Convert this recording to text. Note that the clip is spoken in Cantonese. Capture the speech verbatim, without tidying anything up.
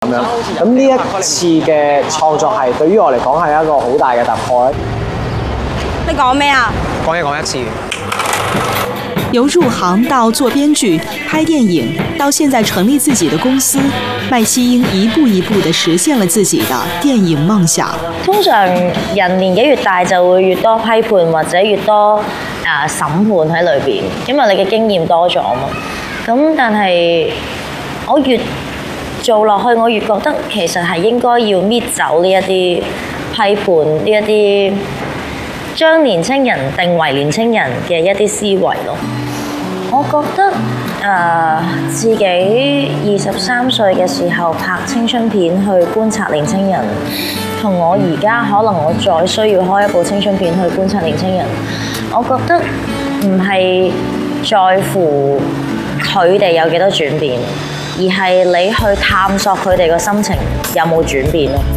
咁樣。咁呢一次嘅創作係對於我嚟講係一個好大嘅突破。 你講咩啊？ 講嘢講一次。 由入行到做編劇、拍電影，到現在成立自己的公司，麥希英一步一步地實現了自己的電影夢想。 通常人年紀越大就會越多批判或者越多啊審判喺裏邊，因為你嘅經驗多咗嘛。咁但係我越做落去，我越覺得其實係應該要搣走呢一啲批判，呢一啲將年青人定為年青人嘅一啲思維咯。我覺得誒、呃、自己二十三歲嘅時候拍青春片去觀察年青人，同我而家可能我再需要開一部青春片去觀察年青人，我覺得唔係在乎佢哋有幾多轉變，而係你去探索佢哋個心情有冇轉變咯。